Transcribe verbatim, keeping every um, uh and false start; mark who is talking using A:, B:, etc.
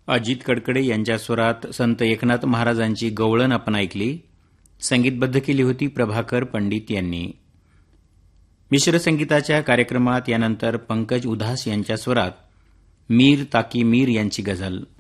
A: अजित कडकडे यांच्या स्वरात संत एकनाथ महाराजांची गवळण आपण ऐकली. संगीतबद्ध केली होती प्रभाकर पंडित यांनी. मिश्र संगीताच्या कार्यक्रमात यानंतर पंकज उधास यांच्या स्वरात मीर ताकी मीर यांची गझल.